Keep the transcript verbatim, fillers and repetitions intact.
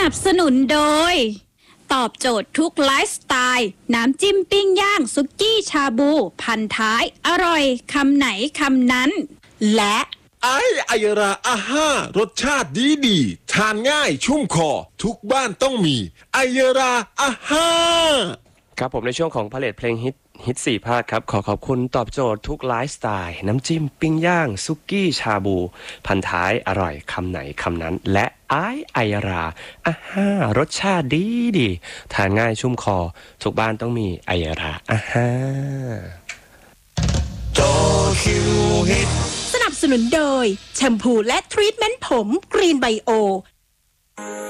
นับสนุนโดยตอบโจทย์ทุกไลฟ์สไตล์น้ำจิ้มปิ้งย่างซุกี้ชาบูพันท้ายอร่อยคำไหนคำนั้นและไอไอราอาห้ารสชาติดีดีทานง่ายชุ่มคอทุกบ้านต้องมีไอราอาห้าครับผมในช่วงของพาเลทเพลงฮิตฮิตสี่ภาคครับขอขอบคุณตอบโจทย์ทุกไลฟ์สไตล์น้ำจิ้มปิ้งย่างซุกี้ชาบูพันท้ายอร่อยคำไหนคำนั้นและไอไอราอาห้ารสชาติดีดีทานง่ายชุ่มคอทุกบ้านต้องมีไอราอาห้าโตคิวฮิตสนับสนุนโดยแชมพูและทรีทเมนต์ผมกรีนไบโอ